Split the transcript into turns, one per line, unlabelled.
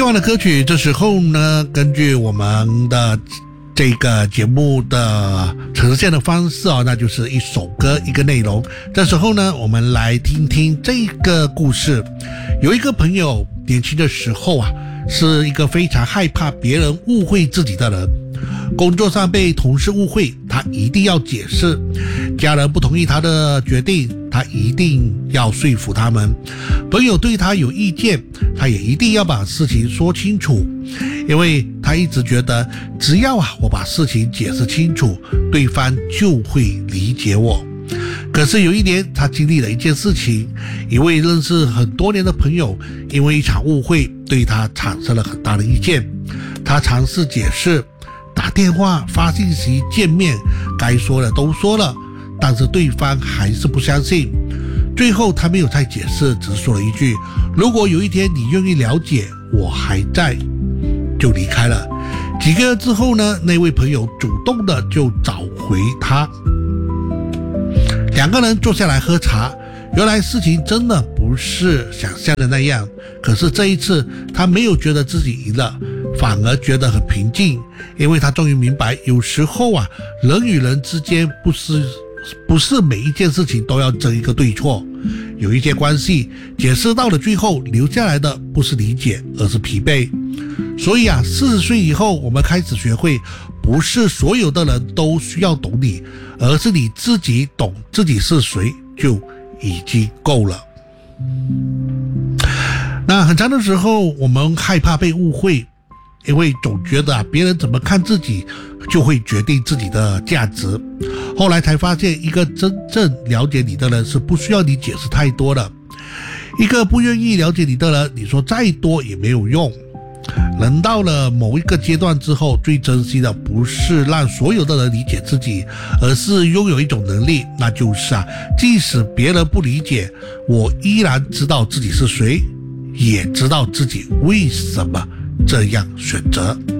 放的歌曲，这时候呢，根据我们的这个节目的呈现的方式那就是一首歌一个内容。这时候呢，我们来听听这个故事。有一个朋友年轻的时候是一个非常害怕别人误会自己的人。工作上被同事误会，他一定要解释；家人不同意他的决定，他一定要说服他们；朋友对他有意见，他也一定要把事情说清楚。因为他一直觉得，只要我把事情解释清楚，对方就会理解我。可是有一年，他经历了一件事情，一位认识很多年的朋友，因为一场误会，对他产生了很大的意见。他尝试解释，打电话、发信息、见面，该说的都说了，但是对方还是不相信。最后他没有再解释，只说了一句：如果有一天你愿意了解，我还在，就离开了。几个月之后呢，那位朋友主动的就找回他，两个人坐下来喝茶。原来事情真的不是想象的那样，可是这一次他没有觉得自己赢了，反而觉得很平静，因为他终于明白，有时候人与人之间不是每一件事情都要争一个对错。有一些关系解释到了最后，留下来的不是理解，而是疲惫。所以40岁以后，我们开始学会，不是所有的人都需要懂你，而是你自己懂自己是谁就已经够了。那很长的时候，我们害怕被误会，因为总觉得别人怎么看自己就会决定自己的价值。后来才发现，一个真正了解你的人是不需要你解释太多的。一个不愿意了解你的人，你说再多也没有用。人到了某一个阶段之后，最珍惜的不是让所有的人理解自己，而是拥有一种能力，那就是即使别人不理解，我依然知道自己是谁，也知道自己为什么这样选择。